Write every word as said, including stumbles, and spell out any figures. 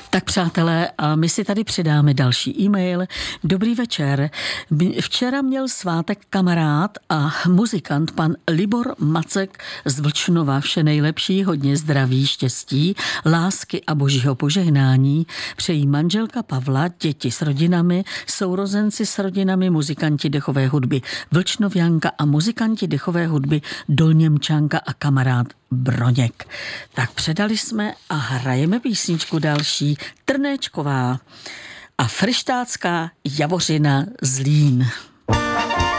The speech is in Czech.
Tak přátelé, a my si tady přidáme další e-mail. Dobrý večer. Včera měl svátek kamarád a muzikant pan Libor Macek z Vlčnova. Vše nejlepší, hodně zdraví, štěstí, lásky a božího požehnání. Přejí manželka Pavla, děti s rodinami, sourozenci s rodinami, muzikanti dechové hudby Vlčnovianka a muzikanti dechové hudby Dolněmčanka a kamarád Broněk. Tak předali jsme a hrajeme písničku další, Trnéčková a Fryštácká Javořina Zlín.